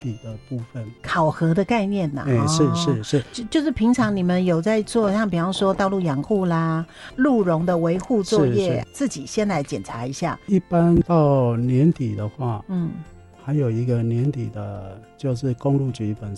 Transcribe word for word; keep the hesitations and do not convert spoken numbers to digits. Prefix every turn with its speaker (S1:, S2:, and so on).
S1: 底的部分。
S2: 考核的概念呐、啊，
S1: 哎、
S2: 哦，
S1: 是是是，
S2: 就就是平常你们有在做，像比方说道路养护啦、路容的维护作业，
S1: 是是
S2: 自己先来检查一下。
S1: 一般到年底的话，
S2: 嗯，
S1: 还有一个年底的，就是公路局本